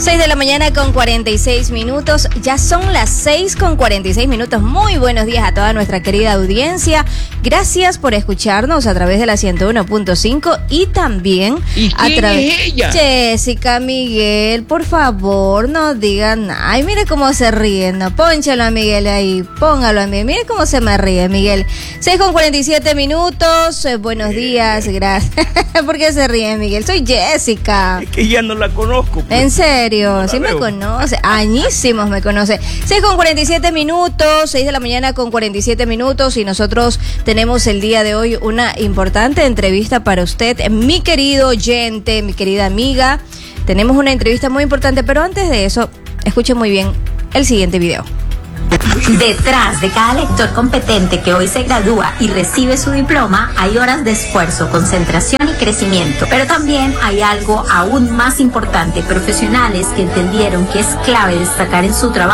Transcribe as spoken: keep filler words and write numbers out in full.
seis de la mañana con cuarenta y seis minutos, ya son las seis con cuarenta y seis minutos. Muy buenos días a toda nuestra querida audiencia. Gracias por escucharnos a través de la ciento uno punto cinco y también ¿Y a quién través es ella? Jessica, Miguel, por favor, no digan nada. Ay, mire cómo se ríen, no, pónchalo a Miguel ahí, póngalo a mí. Mire cómo se me ríe, Miguel. seis con cuarenta y siete minutos, eh, buenos días, gracias. ¿Por qué se ríe, Miguel? Soy Jessica. Es que ya no la conozco. Pues. En serio, No sí me veo. conoce, añísimos me conoce. seis con cuarenta y siete minutos, seis de la mañana con cuarenta y siete minutos y nosotros tenemos el día de hoy una importante entrevista para usted, mi querido oyente, mi querida amiga. Tenemos una entrevista muy importante, pero antes de eso, escuchen muy bien el siguiente video. Detrás de cada lector competente que hoy se gradúa y recibe su diploma, hay horas de esfuerzo, concentración y crecimiento. Pero también hay algo aún más importante, profesionales que entendieron que es clave destacar en su trabajo